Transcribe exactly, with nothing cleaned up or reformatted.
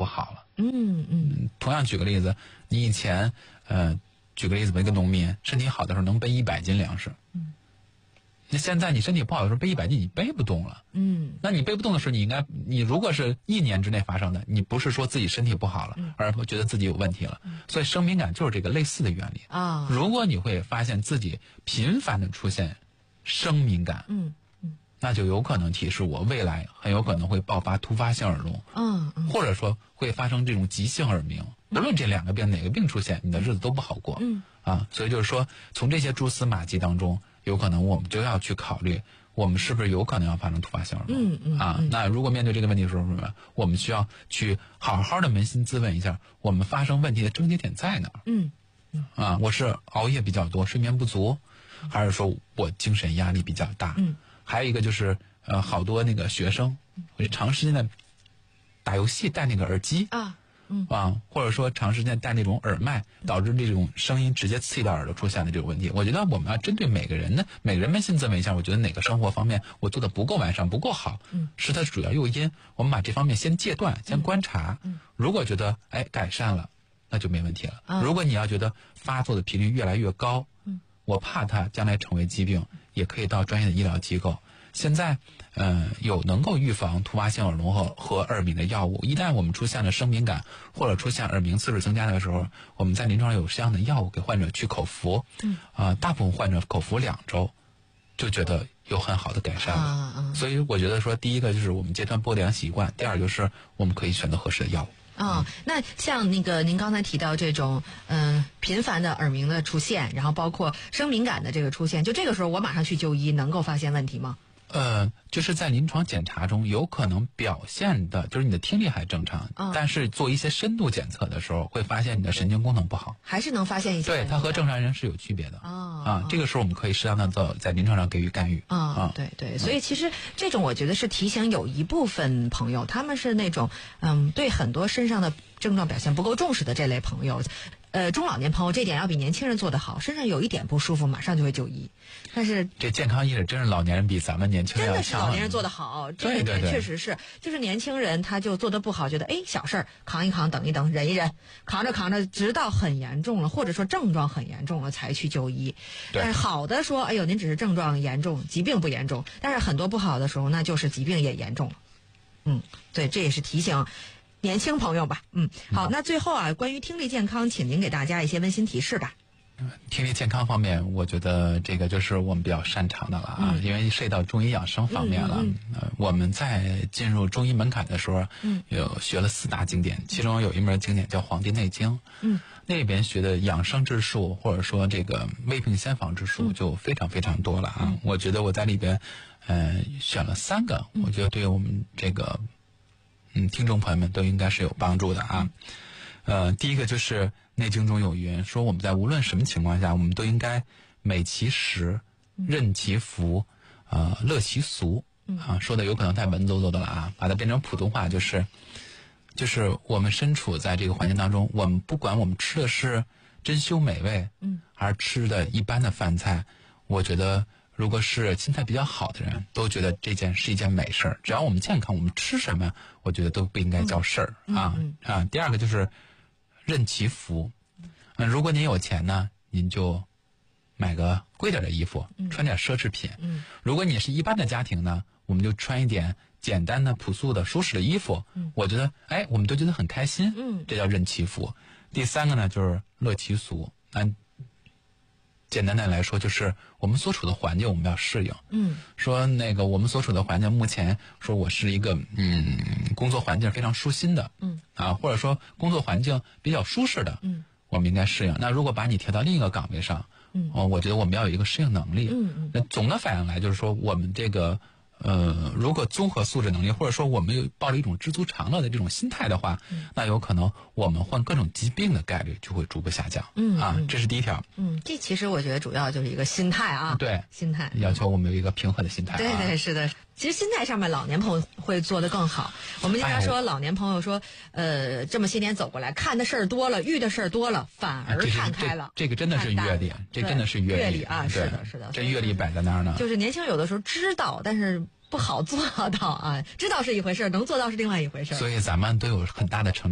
不好了。 嗯嗯。 同样举个例子，你以前呃，举个例子吧，一个农民身体好的时候能背一百斤粮食， 嗯， 那现在你身体不好的时候背一百斤你背不动了， 嗯， 那你背不动的时候，你应该，你如果是一年之内发生的，你不是说自己身体不好了， 嗯、 而觉得自己有问题了，嗯、所以生敏感就是这个类似的原理啊。 如果你会发现自己频繁的出现生敏感， 嗯嗯， 那就有可能提示我未来很有可能会爆发突发性耳聋， 嗯嗯， 或者说会发生这种急性耳鸣。无论这两个病哪个病出现，你的日子都不好过。 嗯啊，所以就是说，从这些蛛丝马迹当中，有可能我们就要去考虑，我们是不是有可能要发生突发性耳聋？ 嗯嗯啊，那如果面对这个问题的时候，我们需要去好好的扪心自问一下，我们发生问题的症结点在哪儿？ 嗯嗯啊，我是熬夜比较多，睡眠不足，还是说我精神压力比较大？ 嗯， 还有一个就是呃，好多那个学生会长时间的打游戏戴那个耳机啊。嗯啊，或者说长时间戴那种耳麦，导致这种声音直接刺激到耳朵出现的这种问题。我觉得我们要针对每个人呢，每个人扪心自问一下，我觉得哪个生活方面我做的不够完善、不够好， 嗯， 是它主要诱因。我们把这方面先戒断，先观察。 嗯， 如果觉得哎改善了，那就没问题了。 啊、 如果你要觉得发作的频率越来越高， 嗯， 我怕它将来成为疾病，也可以到专业的医疗机构。现在，呃，有能够预防突发性耳聋和和耳鸣的药物。一旦我们出现了声敏感或者出现耳鸣次数增加的时候，我们在临床上有这样的药物给患者去口服。 嗯， 啊、呃，大部分患者口服两周，就觉得有很好的改善了。 啊啊、 所以我觉得说，第一个就是我们戒断不良习惯，第二就是我们可以选择合适的药物。 啊、哦，那像那个您刚才提到这种嗯、呃、频繁的耳鸣的出现，然后包括声敏感的这个出现，就这个时候我马上去就医，能够发现问题吗？ 呃，就是在临床检查中有可能表现的，就是你的听力还正常， 哦、 但是做一些深度检测的时候，会发现你的神经功能不好， 还是能发现一些。 对，它和正常人是有区别的。 哦、 啊，这个时候我们可以适当的在在临床上给予干预。 啊、哦啊， 对对，所以其实这种我觉得是提醒有一部分朋友，他们是那种嗯，对很多身上的症状表现不够重视的这类朋友。呃，中老年朋友这点要比年轻人做得好，身上有一点不舒服，马上就会就医。但是这健康意识真是老年人比咱们年轻人要强。 真的是老年人做得好，这个点确实是，就是年轻人他就做得不好，觉得哎小事儿扛一扛，等一等，忍一忍，扛着扛着，直到很严重了，或者说症状很严重了才去就医。但是好的说，哎呦，您只是症状严重，疾病不严重。但是很多不好的时候，那就是疾病也严重了。嗯，对，这也是提醒年轻朋友吧。嗯，好，那最后啊，关于听力健康，请您给大家一些温馨提示吧。 听力健康方面，我觉得这个就是我们比较擅长的了啊， 嗯、 因为涉及到中医养生方面了。 嗯嗯呃，我们在进入中医门槛的时候， 嗯， 有学了四大经典，其中有一门经典叫《黄帝内经》， 嗯， 那边学的养生之术或者说这个未病先防之术就非常非常多了啊。 嗯、 我觉得我在里边，呃，选了三个，我觉得对我们这个嗯听众朋友们都应该是有帮助的啊。呃，第一个就是《内经》中有云，说我们在无论什么情况下，我们都应该美其食，任其服，呃，乐其俗。啊，说的有可能太文绉绉的了啊，把它变成普通话就是，就是我们身处在这个环境当中，我们不管我们吃的是珍馐美味， 嗯， 还是吃的一般的饭菜，我觉得如果是心态比较好的人，都觉得这件是一件美事儿。只要我们健康，我们吃什么，我觉得都不应该叫事儿、 嗯、 啊、 嗯啊。第二个就是任其服，嗯，如果您有钱呢，您就买个贵点的衣服，穿点奢侈品。 嗯， 如果你是一般的家庭呢，我们就穿一点简单的、朴素的、舒适的衣服。 嗯， 我觉得，哎，我们都觉得很开心。 嗯， 这叫任其服。第三个呢，就是乐其俗。按简单的来说，就是我们所处的环境我们要适应。 嗯， 说那个我们所处的环境，目前说我是一个嗯工作环境非常舒心的。 嗯， 啊，或者说工作环境比较舒适的。 嗯， 我们应该适应。那如果把你调到另一个岗位上， 嗯， 哦，我觉得我们要有一个适应能力。 嗯嗯。 那总的反应来就是说，我们这个呃，如果综合素质能力，或者说我们有抱着一种知足常乐的这种心态的话， 嗯、 那有可能我们患各种疾病的概率就会逐步下降。 嗯啊，这是第一条。 嗯，这其实我觉得主要就是一个心态啊。 对， 心态要求我们有一个平和的心态、啊。 对对是的。其实心态上面，老年朋友会做得更好。我们经常说，老年朋友说，呃，这么些年走过来，看的事儿多了，遇的事儿多了，反而看开了。 这, 这个真的是阅历，这真的是阅历啊！是的，是的， 这阅历摆在那儿呢。 就是年轻人有的时候知道，但是不好做到啊。知道是一回事，能做到是另外一回事。 所以咱们都有很大的成